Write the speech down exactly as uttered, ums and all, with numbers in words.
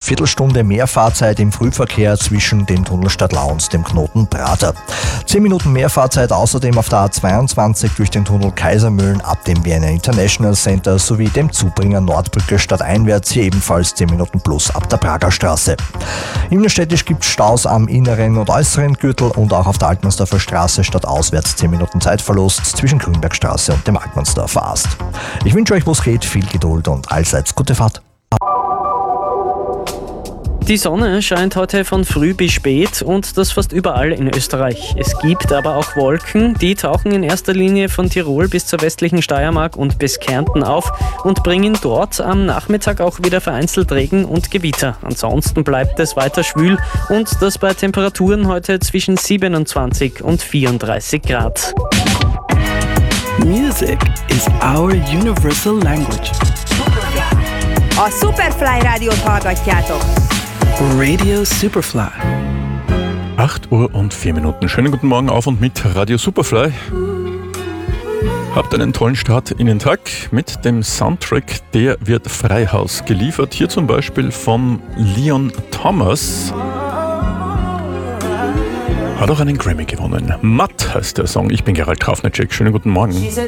Viertelstunde mehr Fahrzeit im Frühverkehr zwischen dem Tunnel Stadlau und dem Knoten Prater. Zehn Minuten mehr Fahrzeit außerdem auf der A zweiundzwanzig durch den Tunnel Kaisermühlen ab dem Vienna International Center sowie dem Zubringer Nordbrücke stadteinwärts, hier ebenfalls zehn Minuten plus ab der Prager Straße. Innenstädtisch gibt es Staus am inneren und äußeren Gürtel und auch auf der Altmannsdorfer Straße stadtauswärts zehn Minuten Zeitverlust zwischen Grünbergstraße und dem Altmannsdorfer Ast. Ich wünsche euch, wo es geht, viel Geduld und allseits gute Fahrt. Die Sonne scheint heute von früh bis spät und das fast überall in Österreich. Es gibt aber auch Wolken, die tauchen in erster Linie von Tirol bis zur westlichen Steiermark und bis Kärnten auf und bringen dort am Nachmittag auch wieder vereinzelt Regen und Gewitter. Ansonsten bleibt es weiter schwül und das bei Temperaturen heute zwischen siebenundzwanzig und vierunddreißig Grad. Music is our universal language. A Superfly Rádiót hallgatjátok. Radio Superfly. acht Uhr und vier Minuten. Schönen guten Morgen auf und mit Radio Superfly. Habt einen tollen Start in den Tag mit dem Soundtrack Der wird Freihaus geliefert. Hier zum Beispiel von Leon Thomas. Hat auch einen Grammy gewonnen. Matt heißt der Song. Ich bin Gerald Trafnicek. Schönen guten Morgen.